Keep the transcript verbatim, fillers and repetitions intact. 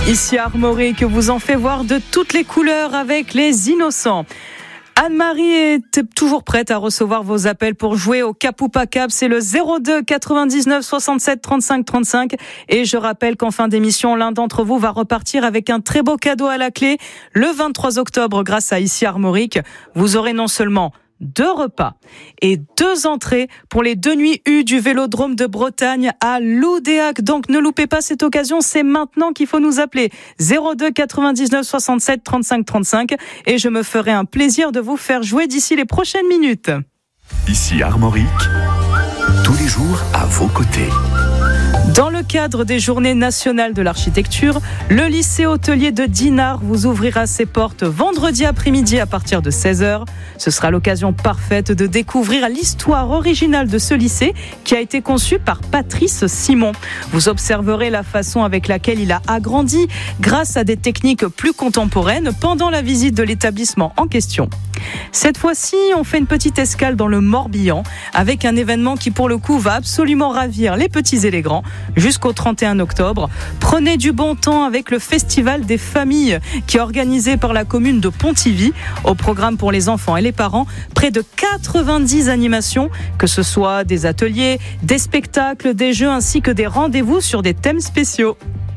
Ici Armorique vous en fait voir de toutes les couleurs avec les innocents. Anne-Marie est toujours prête à recevoir vos appels pour jouer au Cap ou pas Cap. C'est le zéro deux quatre-vingt-dix-neuf soixante-sept trente-cinq trente-cinq. Et je rappelle qu'en fin d'émission, l'un d'entre vous va repartir avec un très beau cadeau à la clé. Le vingt-trois octobre, grâce à Ici Armorique, vous aurez non seulement deux repas et deux entrées pour les deux nuits U du Vélodrome de Bretagne à Loudéac. Donc ne loupez pas cette occasion, c'est maintenant qu'il faut nous appeler zéro deux quatre-vingt-dix-neuf soixante-sept trente-cinq trente-cinq et je me ferai un plaisir de vous faire jouer d'ici les prochaines minutes. Ici Armorique, tous les jours à vos côtés. Dans le cadre des Journées nationales de l'architecture, le lycée hôtelier de Dinard vous ouvrira ses portes vendredi après-midi à partir de seize heures. Ce sera l'occasion parfaite de découvrir l'histoire originale de ce lycée qui a été conçu par Patrice Simon. Vous observerez la façon avec laquelle il a agrandi grâce à des techniques plus contemporaines pendant la visite de l'établissement en question. Cette fois-ci, on fait une petite escale dans le Morbihan avec un événement qui pour le coup va absolument ravir les petits et les grands. Jusqu'au trente et un octobre, prenez du bon temps avec le Festival des familles qui est organisé par la commune de Pontivy. Au programme pour les enfants et les parents, près de quatre-vingt-dix animations, que ce soit des ateliers, des spectacles, des jeux ainsi que des rendez-vous sur des thèmes spéciaux.